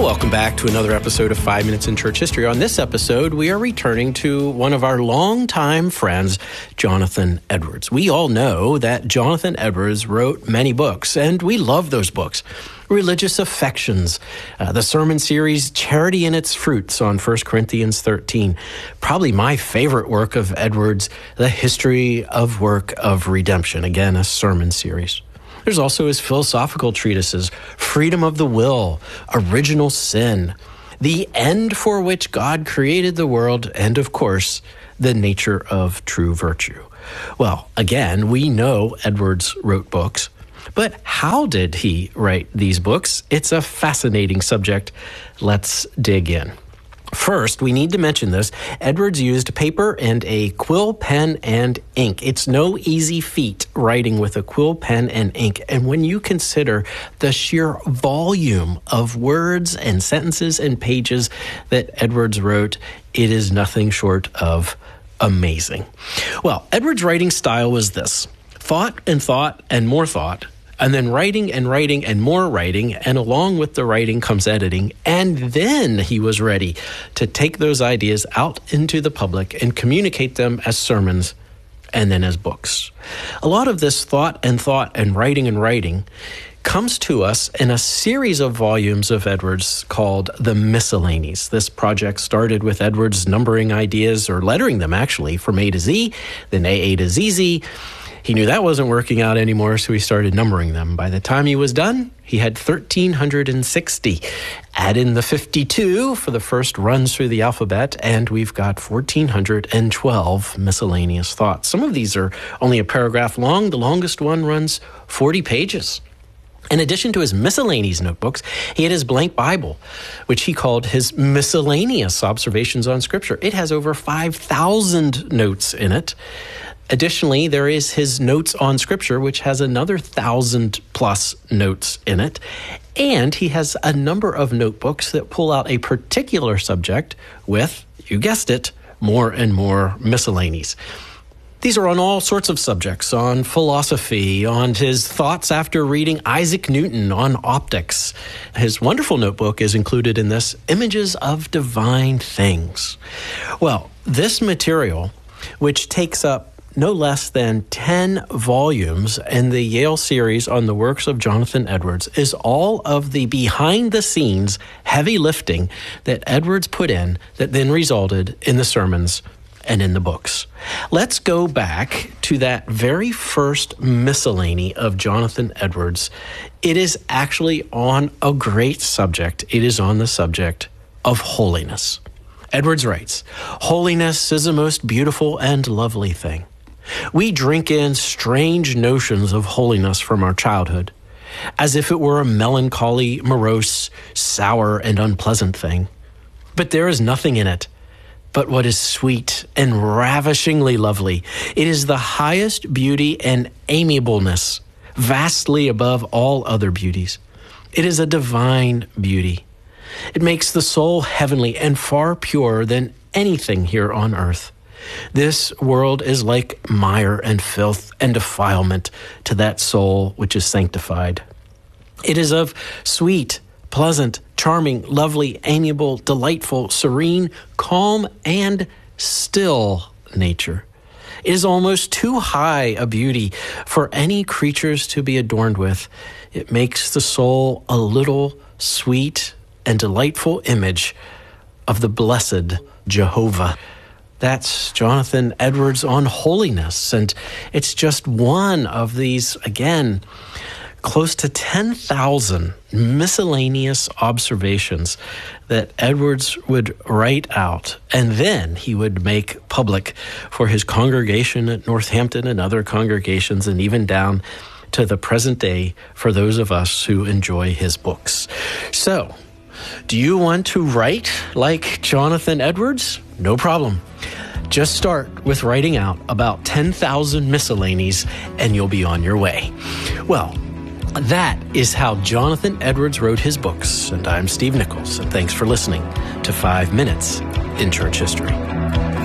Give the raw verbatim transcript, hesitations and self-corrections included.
Welcome back to another episode of Five Minutes in Church History. On this episode, we are returning to one of our longtime friends, Jonathan Edwards. We all know that Jonathan Edwards wrote many books, and we love those books. Religious Affections, uh, the sermon series Charity and Its Fruits on First Corinthians thirteen. Probably my favorite work of Edwards, The History of Work of Redemption. Again, a sermon series. There's also his philosophical treatises, Freedom of the Will, Original Sin, The End for Which God Created the World, and of course, The Nature of True Virtue. Well, again, we know Edwards wrote books, but how did he write these books? It's a fascinating subject. Let's dig in. First, we need to mention this. Edwards used paper and a quill pen and ink. It's no easy feat writing with a quill pen and ink. And when you consider the sheer volume of words and sentences and pages that Edwards wrote, it is nothing short of amazing. Well, Edwards' writing style was this: thought and thought and more thought, and then writing and writing and more writing, and along with the writing comes editing. And then he was ready to take those ideas out into the public and communicate them as sermons and then as books. A lot of this thought and thought and writing and writing comes to us in a series of volumes of Edwards called the Miscellanies. This project started with Edwards numbering ideas, or lettering them actually, from A to Z, then A A to Z Z. He knew that wasn't working out anymore, so he started numbering them. By the time he was done, he had one thousand three hundred sixty. Add in the fifty-two for the first runs through the alphabet, and we've got one thousand four hundred twelve miscellaneous thoughts. Some of these are only a paragraph long. The longest one runs forty pages. In addition to his miscellaneous notebooks, he had his blank Bible, which he called his Miscellaneous Observations on Scripture. It has over five thousand notes in it. Additionally, there is his Notes on Scripture, which has another thousand plus notes in it. And he has a number of notebooks that pull out a particular subject with, you guessed it, more and more miscellanies. These are on all sorts of subjects, on philosophy, on his thoughts after reading Isaac Newton, on optics. His wonderful notebook is included in this, Images of Divine Things. Well, this material, which takes up no less than ten volumes in the Yale series on the works of Jonathan Edwards, is all of the behind-the-scenes heavy lifting that Edwards put in that then resulted in the sermons and in the books. Let's go back to that very first miscellany of Jonathan Edwards. It is actually on a great subject. It is on the subject of holiness. Edwards writes, "Holiness is a most beautiful and lovely thing. We drink in strange notions of holiness from our childhood, as if it were a melancholy, morose, sour, and unpleasant thing. But there is nothing in it but what is sweet and ravishingly lovely. It is the highest beauty and amiableness, vastly above all other beauties. It is a divine beauty. It makes the soul heavenly and far purer than anything here on earth. This world is like mire and filth and defilement to that soul which is sanctified. It is of sweet, pleasant, charming, lovely, amiable, delightful, serene, calm, and still nature. It is almost too high a beauty for any creatures to be adorned with. It makes the soul a little sweet and delightful image of the blessed Jehovah." That's Jonathan Edwards on holiness, and it's just one of these, again, close to ten thousand miscellaneous observations that Edwards would write out, and then he would make public for his congregation at Northampton and other congregations, and even down to the present day for those of us who enjoy his books. So, do you want to write like Jonathan Edwards? No problem. Just start with writing out about ten thousand miscellanies and you'll be on your way. Well, that is how Jonathan Edwards wrote his books. And I'm Steve Nichols, and thanks for listening to Five Minutes in Church History.